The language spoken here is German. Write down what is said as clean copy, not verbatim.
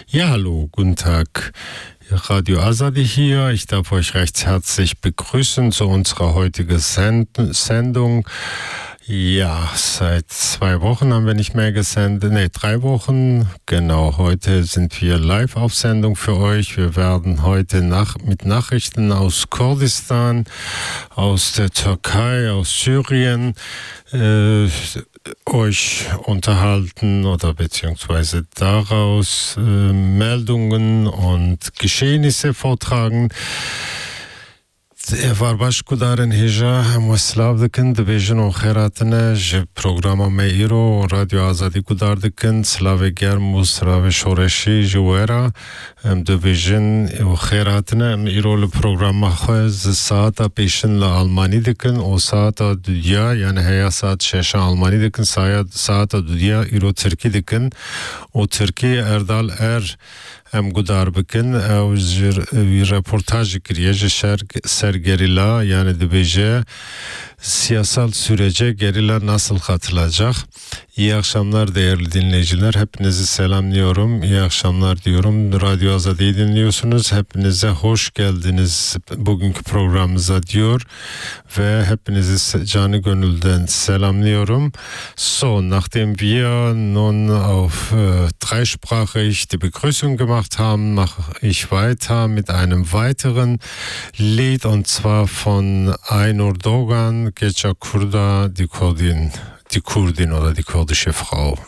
Ja, hallo, guten Tag. Radio Azadi hier. Ich darf euch recht herzlich begrüßen zu unserer heutigen Sendung. Ja, seit 2 Wochen haben wir nicht mehr gesendet. 3 Wochen. Genau, heute sind wir live auf Sendung für euch. Wir werden heute mit Nachrichten aus Kurdistan, aus der Türkei, aus Syrien euch unterhalten oder beziehungsweise daraus Meldungen und Geschehnisse vortragen. Varbaşkudarın hija muslav dikin dibêjin û xêratine ji programa me îro Radio Azadî gudar dikin slavê germ û slavê şoreşî ji we re em dibêjin û xêratine em îro li programa xwe zi saeta pêşin li Almanî dikin û saeta dudiya yani heya saet 6 Almanî dikin saeta dudiya îro Tirkî dikin û Tirkî Erdal em gudar bikin ew ji reportajê kiriye ji ser gerilla yani dibêje siyasal sürece gerilla nasıl katılacak? İyi akşamlar değerli dinleyiciler. Hepinizi selamlıyorum. İyi akşamlar diyorum. Radyo Azadi'yi dinliyorsunuz. Hepinize hoş geldiniz bugünkü programımıza diyor ve hepinizi canı gönülden selamlıyorum. So, nachdem wir nun auf dreisprachig die Begrüßung gemacht haben, mache ich weiter mit einem weiteren Lied und zwar von Aynur Doğan, Gece Kurda, die Kurdin oder die kurdische Frau.